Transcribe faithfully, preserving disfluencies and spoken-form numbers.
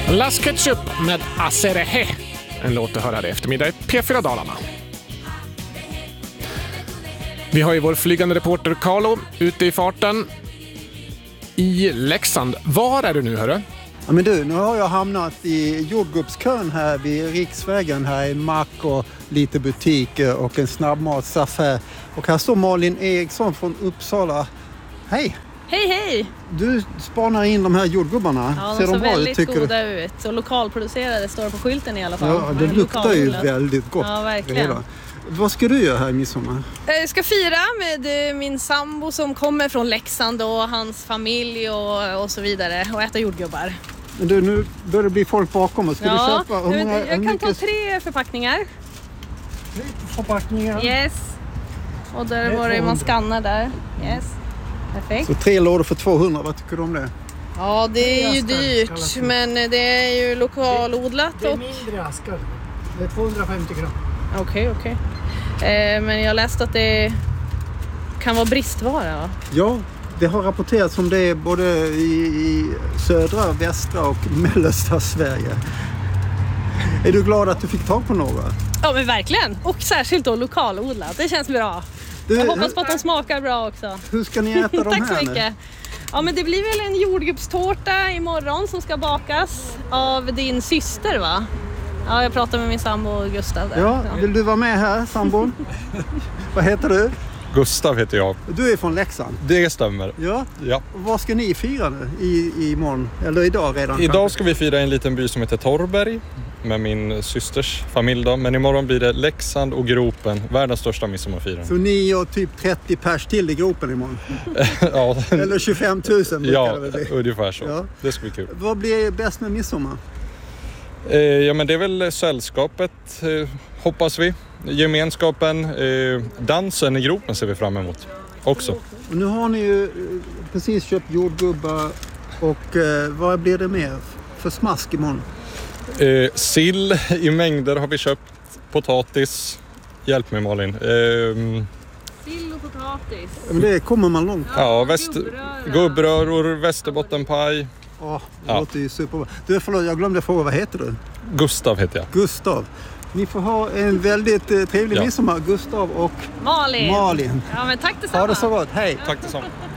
Las Ketchup med Aserehe. En låt att höra det eftermiddag i P fyra Dalarna. Vi har ju vår flygande reporter Carlo ute i farten i Leksand. Var är du nu, hörru? Ja, men du, nu har jag hamnat i jordgubbskön här vid riksvägen. Här är mack och lite butiker och en snabbmatsaffär. Och här står Malin Eriksson från Uppsala. Hej! Hej, hej! Du spanar in de här jordgubbarna. Ja, de ser ser de bra väldigt ut, goda du? ut. Och lokalproducerade står på skylten i alla fall. Ja, det luktar ju väldigt gott. Ja, verkligen. Redan. Vad ska du göra här i midsommar? Jag ska fira med min sambo som kommer från Leksand och hans familj och, och så vidare. Och äta jordgubbar. Men du, nu börjar det bli folk bakom oss. Ska ja, du köpa? Hur många, jag kan hur mycket... ta tre förpackningar. Tre förpackningar? Yes. Och där var det man skannar där. Yes. Perfekt. Så tre lådor för tvåhundra, vad tycker du om det? Ja, det är ju dyrt, men det är ju lokalodlat. Det är mindre askar. Det är tvåhundrafemtio gram. Okej, okay, okej. Okay. Eh, men jag läste att det kan vara bristvara, va? Ja, det har rapporterats om det både i, i södra, västra och mellersta Sverige. Är du glad att du fick tag på några? Ja, men verkligen. Och särskilt då lokalodlat. Det känns bra. Du, jag hoppas på att de smakar bra också. Hur ska ni äta de här? Tack så mycket. Ja, men det blir väl en jordgubbstårta imorgon som ska bakas av din syster, va? Ja, jag pratar med min sambo Gustav där. Ja, vill du vara med här, sambon? Vad heter du? Gustav heter jag. Du är från Leksand? Det stämmer. Ja. Ja. Och vad ska ni fira nu i, i imorgon? Eller idag redan? Idag kanske? ska vi fira en liten by som heter Torrberg med min systers familj då. Men imorgon blir det Leksand och Gropen, världens största midsommarfirande. Så ni och typ trettio pers till i gropen imorgon? Ja. Eller tjugofem tusen? Ja, ungefär så. Ja. Det ska bli kul. Vad blir bäst med midsommar? Eh, ja, men det är väl sällskapet, eh, hoppas vi. Gemenskapen, eh, dansen i gropen ser vi fram emot också. Och nu har ni ju eh, precis köpt jordgubbar och eh, vad blir det mer för smask imorgon? Eh, sill i mängder har vi köpt, potatis, hjälp mig Malin. Eh, Sill och potatis. Men det kommer man långt. ja, väst, gubbröror, västerbottenpaj. Oh, det Ja. låter ju superbra. Du, förlåt, jag glömde fråga, vad heter du? Gustav heter jag. Gustav. Ni får ha en väldigt eh, trevlig Ja. midsommar, Gustav och Malin. Malin. Ja, men tack detsamma. Ha det så gott, hej! Tack detsamma.